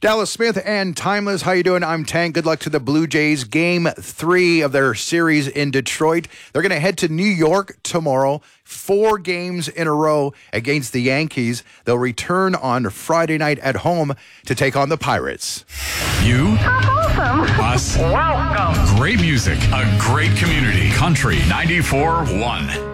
Dallas Smith and Timeless, how you doing? I'm Tank. Good luck to the Blue Jays. Game 3 of their series in Detroit. They're going to head to New York tomorrow. 4 games in a row against the Yankees. They'll return on Friday night at home to take on the Pirates. You, Awesome. us, Welcome. great music, a great community. Country 94.1.